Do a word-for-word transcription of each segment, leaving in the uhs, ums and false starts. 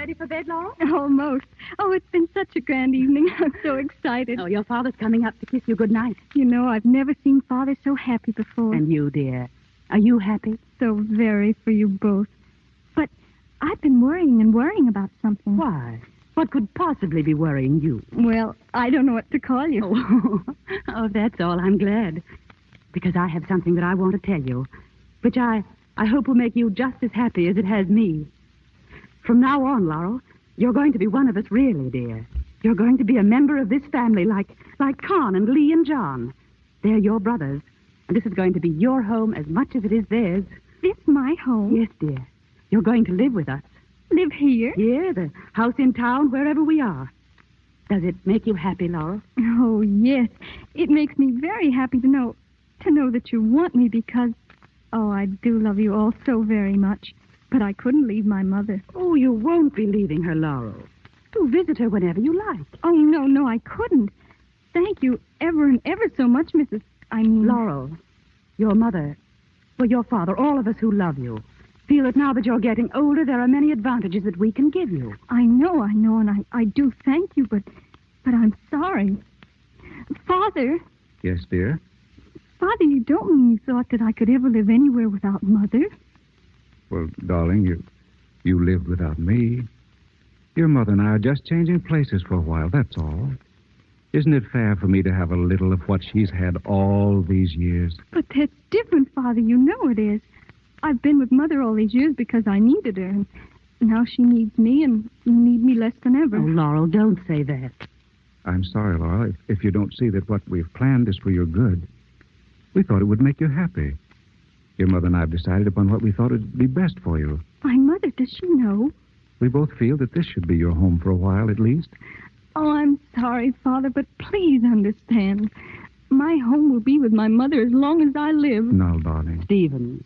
ready for bed, Laurel? Almost. Oh, it's been such a grand evening. I'm so excited. Oh, your father's coming up to kiss you good night. You know, I've never seen Father so happy before. And you, dear, are you happy? So very for you both. But I've been worrying and worrying about something. Why? What could possibly be worrying you? Well, I don't know what to call you. Oh, oh that's all. I'm glad. Because I have something that I want to tell you, which I, I hope will make you just as happy as it has me. From now on, Laurel, you're going to be one of us, really, dear. You're going to be a member of this family like, like Con and Lee and John. They're your brothers, and this is going to be your home as much as it is theirs. This my home? Yes, dear. You're going to live with us. Live here? Here, the house in town, wherever we are. Does it make you happy, Laurel? Oh, yes. It makes me very happy to know, to know that you want me because, oh, I do love you all so very much. But I couldn't leave my mother. Oh, you won't be leaving her, Laurel. Do visit her whenever you like. Oh, no, no, I couldn't. Thank you ever and ever so much, Missus I mean... Laurel, your mother, well, your father, all of us who love you, feel that now that you're getting older, there are many advantages that we can give you. I know, I know, and I, I do thank you, but, but I'm sorry. Father... Yes, dear? Father, you don't mean you thought that I could ever live anywhere without Mother? Well, darling, you you lived without me. Your mother and I are just changing places for a while, that's all. Isn't it fair for me to have a little of what she's had all these years? But that's different, Father. You know it is. I've been with Mother all these years because I needed her, and now she needs me, and you need me less than ever. Oh, Laurel, don't say that. I'm sorry, Laura, if, if you don't see that what we've planned is for your good. We thought it would make you happy. Your mother and I have decided upon what we thought would be best for you. My mother, does she know? We both feel that this should be your home for a while, at least. Oh, I'm sorry, Father, but please understand. My home will be with my mother as long as I live. No, darling. Stephen.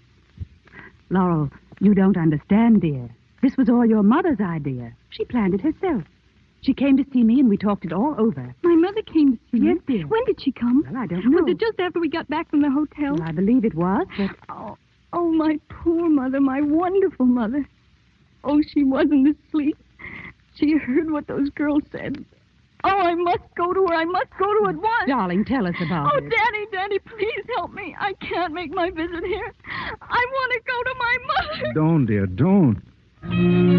Laurel, you don't understand, dear. This was all your mother's idea. She planned it herself. She came to see me, and we talked it all over. My mother came to see Yes, me? dear. When did she come? Well, I don't know. Was it just after we got back from the hotel? Well, I believe it was, but... Oh, oh, my poor mother, my wonderful mother. Oh, she wasn't asleep. She heard what those girls said. Oh, I must go to her. I must go to her at once. Darling, tell us about oh, it. Oh, Daddy, Daddy, please help me. I can't make my visit here. I want to go to my mother. Don't, dear, don't.